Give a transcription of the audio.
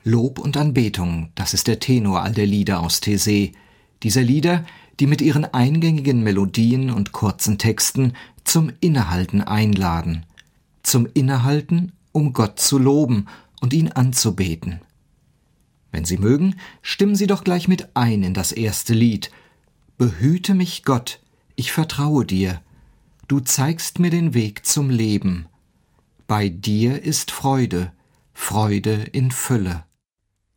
Lob und Anbetung, das ist der Tenor all der Lieder aus Taizé. Dieser Lieder, die mit ihren eingängigen Melodien und kurzen Texten zum Innehalten einladen. Zum Innehalten, um Gott zu loben und ihn anzubeten. Wenn Sie mögen, stimmen Sie doch gleich mit ein in das erste Lied. Behüte mich Gott, ich vertraue dir. Du zeigst mir den Weg zum Leben. Bei dir ist Freude, Freude in Fülle.